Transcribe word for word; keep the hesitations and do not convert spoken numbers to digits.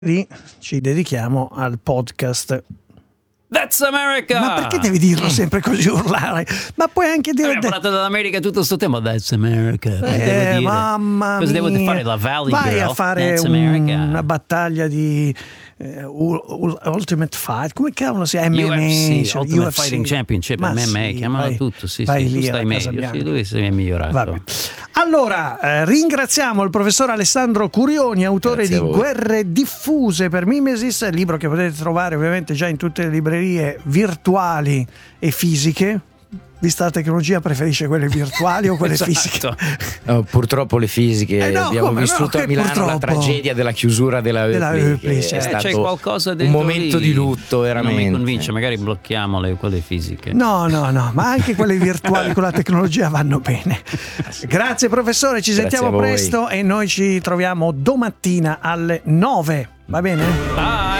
Lì ci dedichiamo al podcast That's America! Ma perché devi dirlo sempre così, urlare? Ma puoi anche dire... Abbiamo parlato dell'America tutto questo tempo. That's America. Eh, mamma Cosa mia. devo fare? La Valley Vai Girl? a fare That's un, America. una battaglia di eh, Ultimate Fight. Come cavolo si chiama? U F C, cioè, Ultimate U F C. Fighting Championship, Ma M M A, sì, chiamalo vai- tutto. Sì, vai sì, tu lì stai a meglio. Casabianca. Sì, lui sei migliorato. Vabbè. Allora, eh, ringraziamo il professor Alessandro Curioni, autore Grazie a di voi. Guerre diffuse per Mimesis, libro che potete trovare ovviamente già in tutte le librerie virtuali e fisiche. Vista la tecnologia, preferisce quelle virtuali o quelle Esatto. fisiche? No, purtroppo le fisiche. Eh no, abbiamo come? vissuto No, a che Milano la purtroppo. tragedia della chiusura della Della Eupli, Eupli, che sì. è Eh, stato c'è qualcosa un dentro momento lì. di lutto veramente. Non mi convince, magari blocchiamo le, quelle fisiche. No, no, no, ma anche quelle virtuali con la tecnologia vanno bene. Grazie professore, ci Grazie sentiamo a voi. presto e noi ci troviamo domattina alle nove. Va bene? Bye!